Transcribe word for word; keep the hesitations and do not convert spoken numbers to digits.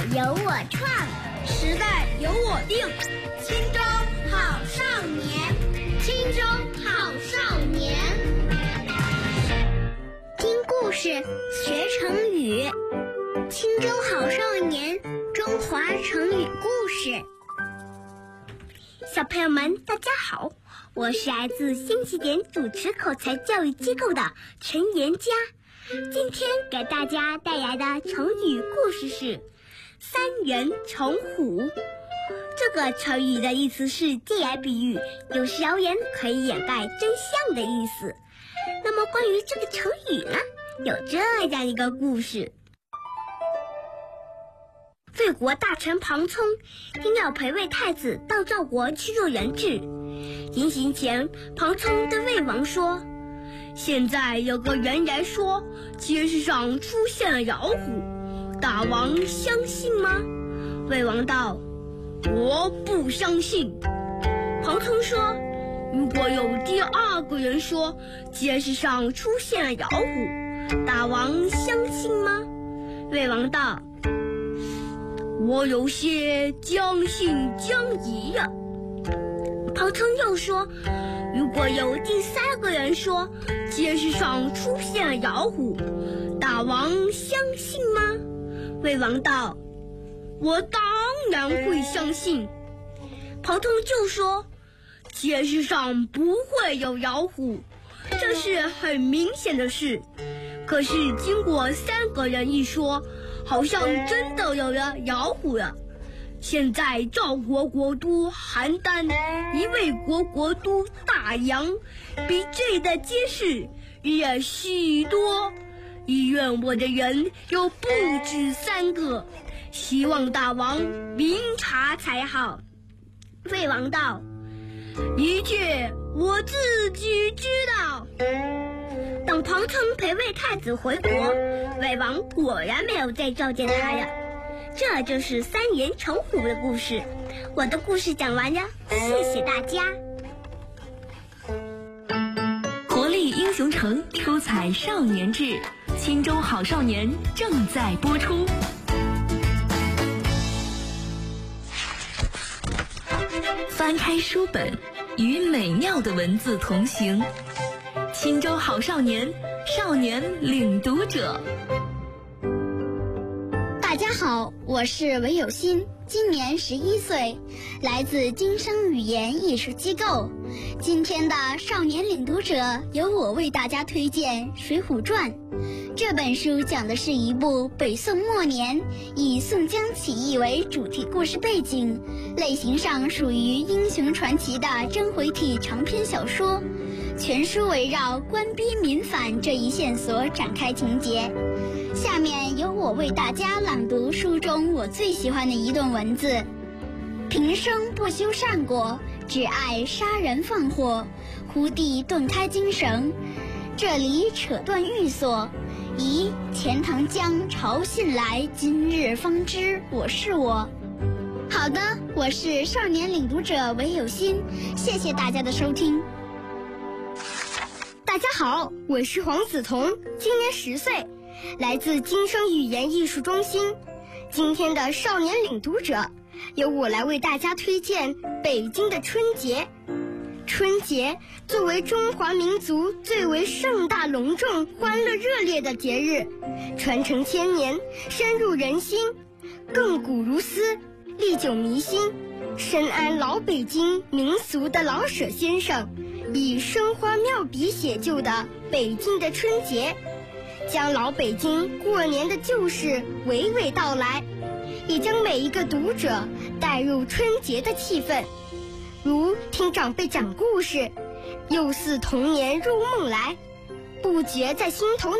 由我创， 时代由我定。青州好少年， 青州好少年。听故事学成语，青州好少年，中华成语故事。小朋友们，大家好，我是来自新起点主持口才教育机构的陈妍佳。今天给大家带来的成语故事是三人成虎。这个成语的意思是借来比喻，有时谣言可以掩盖真相的意思。那么关于这个成语呢，有这样一个故事。魏国大臣庞聪因要陪魏太子到赵国去做人质，临行前庞聪对魏王说，现在有个人来说街市上出现了老虎，大王相信吗？魏王道，我不相信。庞聪说，如果有第二个人说街市上出现了老虎，大王相信吗？魏王道，我有些将信将疑呀。庞聪又说，如果有第三个人说街市上出现了老虎，大王相信吗？魏王道，我当然会相信。庞聪就说，街市上不会有老虎，这是很明显的事。可是经过三个人一说，好像真的有了老虎了。现在赵国国都邯郸，一魏国国都大阳，比这里的街市也许多。医院我的人有不止三个，希望大王明察才好。魏王道，一切我自己知道。等庞聪陪魏太子回国，魏王果然没有再召见他了。这就是三人成虎的故事。我的故事讲完了，谢谢大家。 活力英雄城，出彩少年志，青州好少年正在播出。翻开书本，与美妙的文字同行。青州好少年，少年领读者。 大家好，我是韦有欣，今年十一岁，来自金声语言艺术机构。今天的少年领读者由我为大家推荐《水浒传》。这本书讲的是一部北宋末年以宋江起义为主题故事背景，类型上属于英雄传奇的真回体长篇小说。全书围绕官逼民反这一线索展开情节。下面由我为大家朗读书中我最喜欢的一段文字：平生不修善果，只爱杀人放火，忽地顿开精神。这里扯断欲索，疑钱塘江潮信来，今日方知我是我。好的，我是少年领读者韦有欣，谢谢大家的收听。 大家好，我是黄梓彤，今年十岁，来自金声语言艺术中心。今天的少年领读者，由我来为大家推荐北京的春节。春节作为中华民族最为盛大隆重、欢乐热烈的节日，传承千年，深入人心，亘古如斯，历久弥新。深谙老北京民俗的老舍先生，以生花妙笔写就的北京的春节，将老北京过年的旧事娓娓道来，也将每一个读者带入春节的气氛，如听长辈讲故事，又似童年入梦来，不觉在心头